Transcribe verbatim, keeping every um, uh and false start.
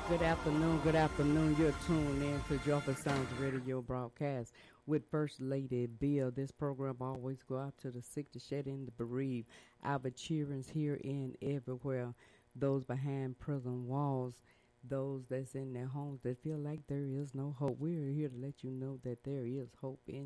Good afternoon, good afternoon. You're tuned in to Joyful Sounds Radio broadcast with First Lady Bill. This program always go out to the sick, the shed, and the bereaved. Our children's here and everywhere. Those behind prison walls, those that's in their homes that feel like there is no hope. We're here to let you know that there is hope in